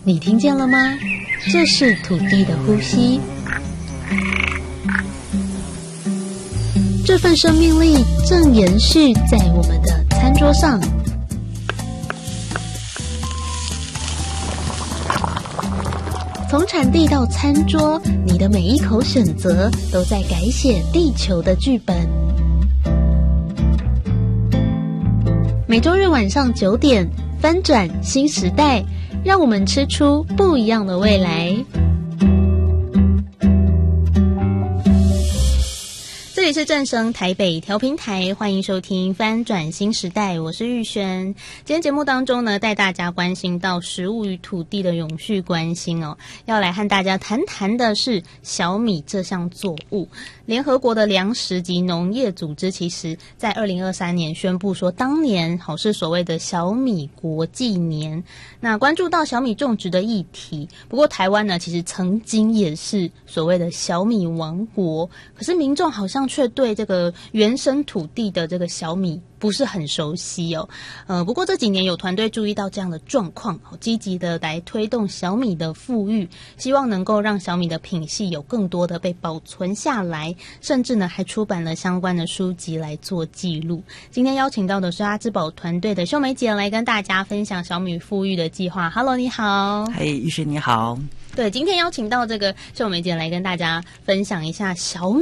你听见了吗？这是土地的呼吸，这份生命力正延续在我们的餐桌上。从产地到餐桌，你的每一口选择都在改写地球的剧本。每周日晚上9点，翻转新时代，让我们吃出不一样的未来。这里是正声台北调频台，欢迎收听翻转新时代，我是玉轩。今天节目当中呢，带大家关心到食物与土地的永续关心哦，要来和大家谈谈的是小米这项作物。联合国的粮食及农业组织其实在2023年宣布说，当年是所谓的小米国际年，那关注到小米种植的议题。不过台湾呢，其实曾经也是所谓的小米王国，可是民众好像却对这个原生土地的这个小米不是很熟悉哦。不过这几年有团队注意到这样的状况，积极的来推动小米的富裕，希望能够让小米的品系有更多的被保存下来，甚至呢还出版了相关的书籍来做记录。今天邀请到的是阿兹宝团队的秀梅姐来跟大家分享小米富裕的计划。Hello， 你好。 嘿，玉轩你好。 对，今天邀请到这个秀梅姐来跟大家分享一下小